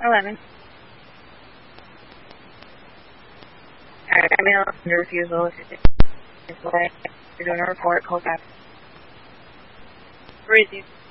11. Alright, I'm in under refusal. If you're doing a report, call back. Where is he?